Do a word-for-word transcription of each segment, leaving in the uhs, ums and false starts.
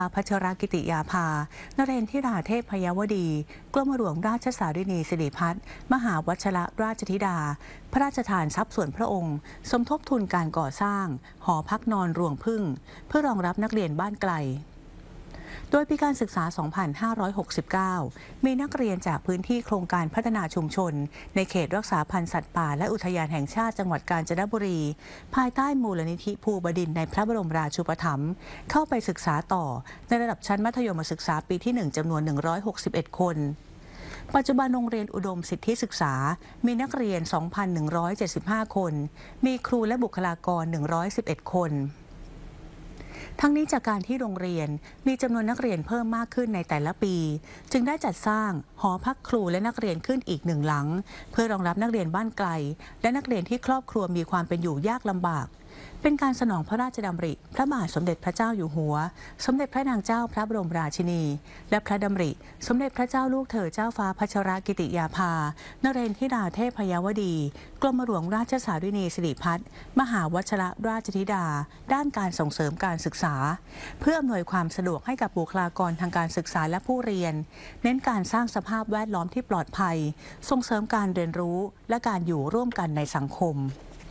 พัชรกิติยาภานเรนทิราเทพพยวดีกรมหลวงราชสารินีสิริพัฒน์มหาวัชรราชธิดาพระราชทานทรัพย์ส่วนพระองค์สมทบทุนการก่อสร้างหอพักนอนรวงพึ่งเพื่อรองรับนักเรียนบ้านไกลโดยปีการศึกษา สองพันห้าร้อยหกสิบเก้า มีนักเรียนจากพื้นที่โครงการพัฒนาชุมชนในเขตรักษาพันธุ์สัตว์ป่าและอุทยานแห่งชาติจังหวัดกาญจนบุรีภายใต้มูลนิธิภูบดินทร์ในพระบรมราชูปถัมภ์เข้าไปศึกษาต่อในระดับชั้นมัธยมศึกษาปีที่ หนึ่ง จำนวน หนึ่งร้อยหกสิบเอ็ด คนปัจจุบันโรงเรียนอุดมสิทธิศึกษามีนักเรียน สองพันหนึ่งร้อยเจ็ดสิบห้า คนมีครูและบุคลากร หนึ่งร้อยสิบเอ็ด คนทั้งนี้จากการที่โรงเรียนมีจำนวนนักเรียนเพิ่มมากขึ้นในแต่ละปีจึงได้จัดสร้างหอพักครูและนักเรียนขึ้นอีกหนึ่งหลังเพื่อรองรับนักเรียนบ้านไกลและนักเรียนที่ครอบครัวมีความเป็นอยู่ยากลำบากเป็นการสนองพระราชดำริพระบาทสมเด็จพระเจ้าอยู่หัวสมเด็จพระนางเจ้าพระบรมราชินีและพระดำริสมเด็จพระเจ้าลูกเธอเจ้าฟ้าพัชรกิติยาภานเรนทิราเทพพยวดีกรมหลวงราชสารินีสิริพัฒน์มหาวัชรราชธิดาด้านการส่งเสริมการศึกษาเพื่ออำนวยความสะดวกให้กับบุคลากรทางการศึกษาและผู้เรียนเน้นการสร้างสภาพแวดล้อมที่ปลอดภัยส่งเสริมการเรียนรู้และการอยู่ร่วมกันในสังคม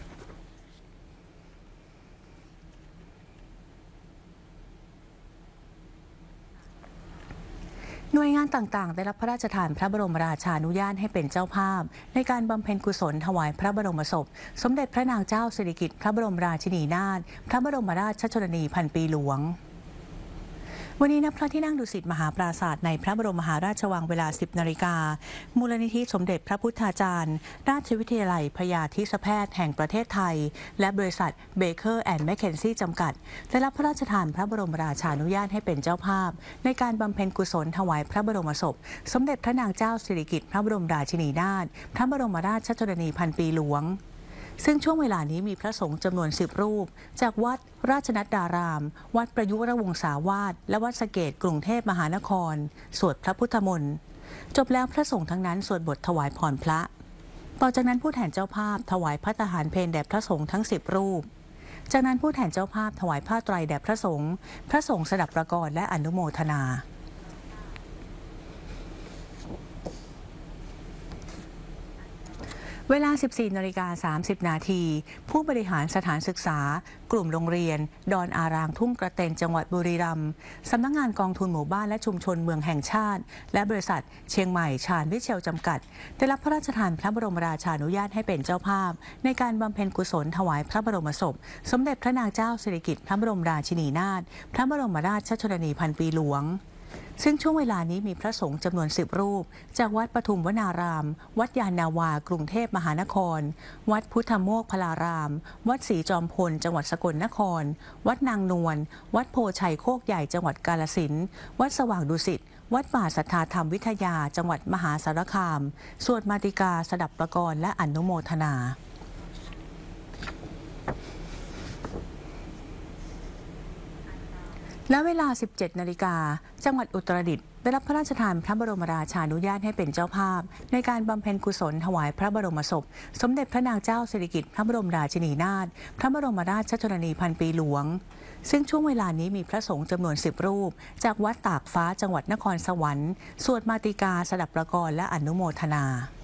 หน่วยงานต่างๆได้รับพระราชทานพระบรมราชานุญาตให้เป็นเจ้าภาพในการบำเพ็ญกุศลถวายพระบรมศพสมเด็จพระนางเจ้าสิริกิติ์พระบรมราชินีนาถพระบรมราชชนนีพันปีหลวงวันนี้ณพระที่นั่งดุสิตมหาปราสาทในพระบรมมหาราชวังเวลา สิบ นาฬิกามูลนิธิสมเด็จพระพุทธาจารย์ราชวิทยาลัยพยาธิสแพทย์แห่งประเทศไทยและบริษัทเบเกอร์แอนด์แมคเคนซี่จำกัดได้รับพระราชทานพระบรมราชานุญาตให้เป็นเจ้าภาพในการบำเพ็ญกุศลถวายพระบรมศพสมเด็จพระนางเจ้าสิริกิติ์พระบรมราชินีนาถพระบรมราชชนนีพันปีหลวงซึ่งช่วงเวลานี้มีพระสงฆ์จำนวนสิบรูปจากวัดราชนัดดารามวัดประยุรวงศาวาสและวัดสะเกษกรุงเทพมหานครสวดพระพุทธมนต์จบแล้วพระสงฆ์ทั้งนั้นสวดบทถวายพรพระต่อจากนั้นผู้แทนเจ้าภาพถวายภัตตาหารเพลแด่พระสงฆ์ทั้งสิบรูปจากนั้นผู้แทนเจ้าภาพถวายผ้าไตรแด่พระสงฆ์พระสงฆ์สดับประกรและอนุโมทนาเวลา สิบสี่ นาฬิกา สามสิบ นาทีผู้บริหารสถานศึกษากลุ่มโรงเรียนดอนอารางทุ่งกระเตนจังหวัดบุรีรัมย์สำนักงานกองทุนหมู่บ้านและชุมชนเมืองแห่งชาติและบริษัทเชียงใหม่ชาญวิเชลจำกัดได้รับพระราชทานพระบรมราชานุญาตให้เป็นเจ้าภาพในการบำเพ็ญกุศลถวายพระบรมศพสมเด็จพระนางเจ้าสิริกิติ์พระบรมราชินีนาถพระบรมราชชนนีพันปีหลวงซึ่งช่วงเวลานี้มีพระสงฆ์จำนวนสิบรูปจากวัดปทุมวนาราม วัดยานนาวากรุงเทพมหานครวัดพุทธโมกขลารามวัดศรีจอมพลจังหวัดสกลนครวัดนางนวลวัดโพชัยโคกใหญ่จังหวัดกาฬสินธุ์วัดสว่างดุสิตวัดป่าสัทธาธรรมวิทยาจังหวัดมหาสารคามสวดมาติกาสดับประกรและอนุโมทนาและเวลา สิบเจ็ด นาฬิกาจังหวัดอุตรดิตถ์ได้รับพระราชทานพระบรมราชานุญาตให้เป็นเจ้าภาพในการบำเพ็ญกุศลถวายพระบรมศพสมเด็จพระนางเจ้าสิริกิติ์พระบรมราชินีนาถพระบรมราชชนนีพันปีหลวงซึ่งช่วงเวลานี้มีพระสงฆ์จำนวนสิบรูปจากวัดตากฟ้าจังหวัดนครสวรรค์สวดมาติกาสดับประกรและอนุโมทนา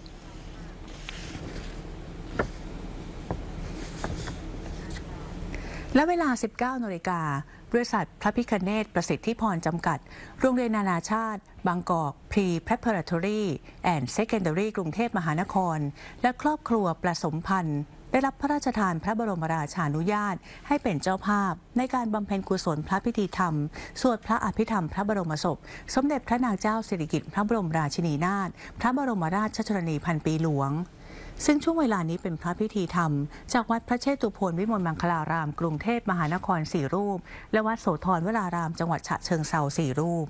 และเวลา สิบเก้า นาฬิกาบริษัทพระพิคเนศประสิทธิพรจำกัดโรงเรียนนานาชาติบางกอก Pre-Preparatory and Secondary กรุงเทพมหานครและครอบครัวประสมพันธ์ได้รับพระราชทานพระบรมราชานุญาตให้เป็นเจ้าภาพในการบำเพ็ญกุศลพระพิธีธรรมสวดพระอภิธรรมพระบรมศพสมเด็จพระนางเจ้าสิริกิติ์พระบรมราชินีนาถพระบรมราชชนนีพันปีหลวงซึ่งช่วงเวลานี้เป็นพระพิธีธรรมจากวัดพระเชตุพนวิมลมังคลารามกรุงเทพมหานครสี่รูปและวัดโสธรวรารามจังหวัดฉะเชิงเทราสี่รูป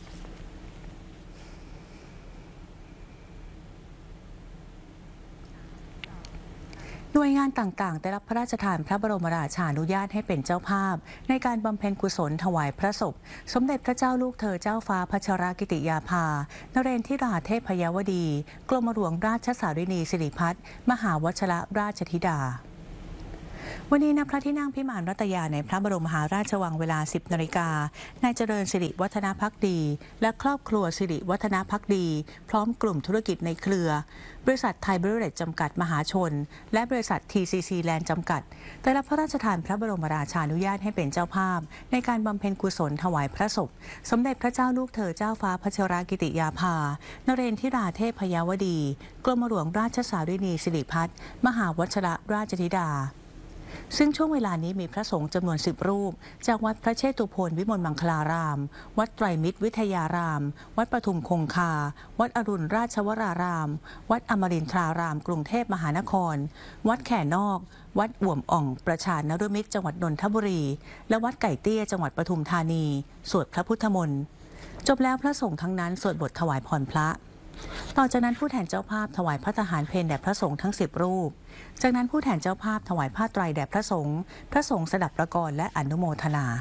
หน่วยงานต่างๆได้รับพระราชทานพระบรมราชานุญาตให้เป็นเจ้าภาพในการบำเพ็ญกุศลถวายพระศพสมเด็จพระเจ้าลูกเธอเจ้าฟ้าพัชรกิติยาภานเรนทิราเทพพยวดีกรมหลวงราชสารินีสิริพัฒน์มหาวัชรราชธิดาวันนี้ณพระที่นั่งพิมานรัตยาในพระบรมมหาราชวังเวลา สิบนาฬิกานายเจริญสิริวัฒนภักดีและครอบครัวสิริวัฒนภักดีพร้อมกลุ่มธุรกิจในเครือบริษัทไทยเบเวอเรจจำกัดมหาชนและบริษัท ที ซี ซี แลนด์จำกัดได้รับพระราชทานพระบรมราชานุญาตให้เป็นเจ้าภาพในการบำเพ็ญกุศลถวายพระศพสมเด็จพระเจ้าลูกเธอเจ้าฟ้าพัชรกิติยาภานเรนทิราเทพยวดีกรมหลวงราชสารินีสิริพัฒน์มหาวชิรราชธิดาซึ่งช่วงเวลานี้มีพระสงฆ์จำนวนสิบรูปจากวัดพระเชตุพนวิมลมังคลาราม วัดไตรมิตรวิทยาราม วัดปทุมคงคา วัดอรุณราชวราราม วัดอมรินทรารามกรุงเทพมหานคร วัดแข่นอก วัดอ่วมอ่องประชานฤมิตรจังหวัดนนทบุรี และวัดไก่เตี้ยจังหวัดปทุมธานี สวดพระพุทธมนต์จบแล้วพระสงฆ์ทั้งนั้นสวดบทถวายพรพระต่อจากนั้นผู้แทนเจ้าภาพถวายพระทหารเพลแด่พระสงฆ์ทั้งสิบรูปจากนั้นผู้แทนเจ้าภาพถวายผ้าไตรแด่พระสงฆ์พระสงฆ์สดับประกรณ์และอนุโมทนา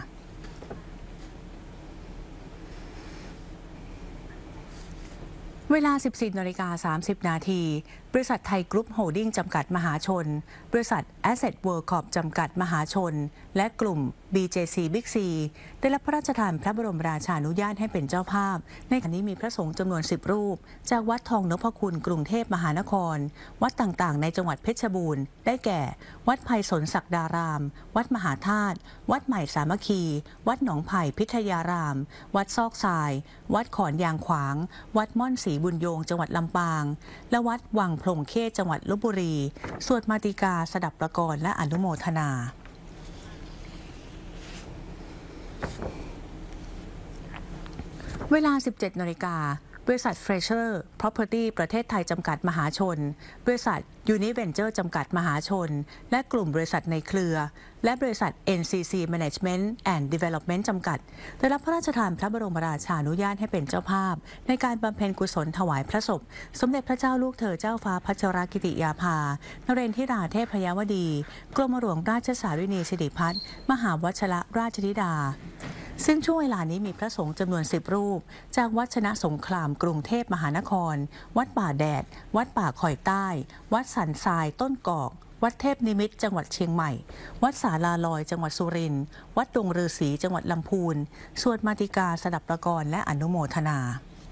เวลา สิบสี่นาฬิกาสามสิบนาทีบริษัทไทยกรุ๊ปโฮลดิ้งจำกัดมหาชนบริษัท Asset World Corp จำกัดมหาชนและกลุ่ม บี เจ ซี Big C ได้รับพระราชทานพระบรมราชานุญาตให้เป็นเจ้าภาพในครั้งนี้มีพระสงฆ์จำนวนสิบรูปจากวัดทองนพคุณกรุงเทพมหานครวัดต่างๆในจังหวัดเพชรบูรณ์ได้แก่วัดไผ่สนศักดารามวัดมหาธาตุวัดใหม่สามัคคีวัดหนองไผ่พิทยารามวัดซอกทรายวัดขอนยางขวางวัดม่อนศรีบุญโยงจังหวัดลำปางและวัดวังพลงเขตจังหวัดลพบุรีสวดมาติกาสดับประกรณ์และอนุโมทนาเวลา สิบเจ็ดนาฬิกาบริษัท Fresher Property ประเทศไทยจำกัดมหาชนบริษัท Univenture จำกัดมหาชนและกลุ่มบริษัทในเครือและบริษัท เอ็น ซี ซี Management and Development จำกัดได้รับพระราชทานพระบรมราชานุญาตให้เป็นเจ้าภาพในการบำเพ็ญกุศลถวายพระศพสมเด็จพระเจ้าลูกเธอเจ้าฟ้าพัชรกิติยาภานเรนทิราเทพยวดีกรมหลวงราชสารินีสิริพัฒน์มหาวชิรราชธิดาซึ่งช่วงเวลานี้มีพระสงฆ์จำนวนสิบรูปจากวัดชนะสงครามกรุงเทพมหานครวัดป่าแดดวัดป่าคอยใต้วัดสันทรายต้นกอกวัดเทพนิมิตรจังหวัดเชียงใหม่วัดศาลาลอยจังหวัดสุรินทร์วัดดงฤาษีจังหวัดลำพูนสวดมาติกาสดับประกรณ์และอนุโมทนา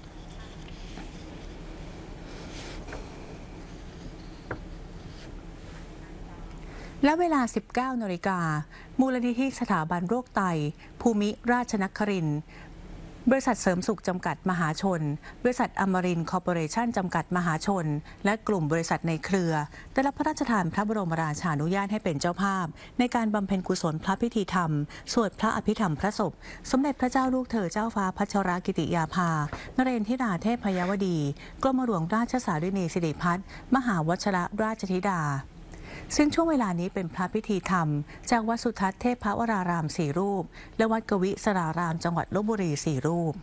และเวลา สิบเก้านาฬิกามูลนิธิสถาบันโรคไตภูมิราชนครินทร์บริษัทเสริมสุขจำกัดมหาชนบริษัทอมรินทร์คอร์ปอเรชั่นจำกัดมหาชนและกลุ่มบริษัทในเครือได้รับพระราชทานพระบรมราชานุญาตให้เป็นเจ้าภาพในการบำเพ็ญกุศลพระพิธีธรรมสวดพระอภิธรรมพระศพสมเด็จพระเจ้าลูกเธอเจ้าฟ้าพัชรกิติยาภานเรนทิราเทพยวดีกรมหลวงราชสารินีสิริพัฒน์มหาวชิรราชธิดาซึ่งช่วงเวลานี้เป็นพระพิธีธรรมจากวัดสุทัศน์เทพวรารามสี่รูปและวัดกวิสรารามจังหวัดลพบุรีสี่รูป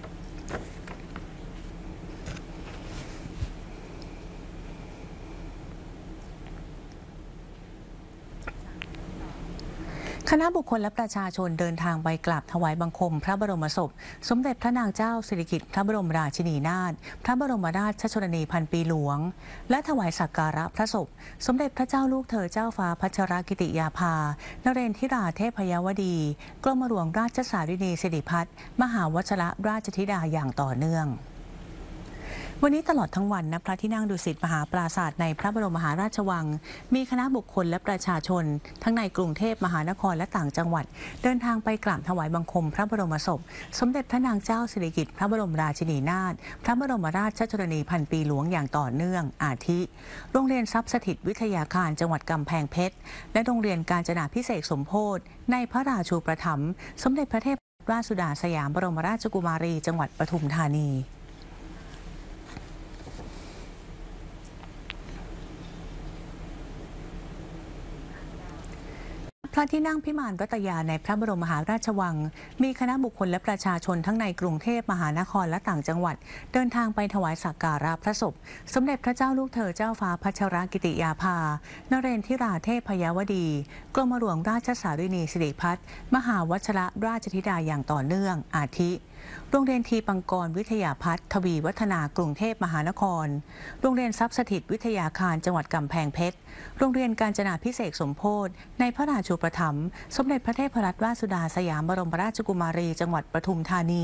คณะบุคคลและประชาชนเดินทางไปกราบถวายบังคมพระบรมศพสมเด็จพระนางเจ้าสิริกิติ์พระบรมราชินีนาถพระบรมราชชนนีพันปีหลวงและถวายสักการะพระศพสมเด็จพระเจ้าลูกเธอเจ้าฟ้าพัชรกิติยาภานเรนทิราเทพยวดีกรมหลวงราชสารินีสิริพัฒน์มหาวชิรราชธิดาอย่างต่อเนื่องวันนี้ตลอดทั้งวันณพระที่นั่งดุสิตมหาปราสาทในพระบรมมหาราชวังมีคณะบุคคลและประชาชนทั้งในกรุงเทพมหานครและต่างจังหวัดเดินทางไปกราบถวายบังคมพระบรมศพสมเด็จพระนางเจ้าสิริกิติ์พระบรมราชินีนาถพระบรมราชชนนีพันปีหลวงอย่างต่อเนื่องอาทิโรงเรียนทรัพย์สถิตวิทยาคารจังหวัดกำแพงเพชรและโรงเรียนกาญจนาภิเษกสมโภชในพระราชูปถัมภ์สมเด็จพระเทพราชสุดาสยามบรมราชกุมารีจังหวัดปทุมธานีพระที่นั่งพิมานรัตยาในพระบรมมหาราชวังมีคณะบุคคลและประชาชนทั้งในกรุงเทพมหานครและต่างจังหวัดเดินทางไปถวายสักการะพระศพสมเด็จพระเจ้าลูกเธอเจ้าฟ้าพัชรกิติยาภานเรนทิราเทพยวดีกรมหลวงราชสารินีสิริพัฒน์มหาวชิรราชธิดาอย่างต่อเนื่องอาทิโรงเรียนทีปังกรวิทยาพัฒน์ทวีวัฒนากรุงเทพมหานครโรงเรียนทรัพย์สถิตวิทยาคารจังหวัดกำแพงเพชรโรงเรียนกาญจนาภิเษกสมโพธิในพระราชูปถัมภ์สมเด็จพระเทพรัตนราชสุดาสยามบรมราชกุมารีจังหวัดปทุมธานี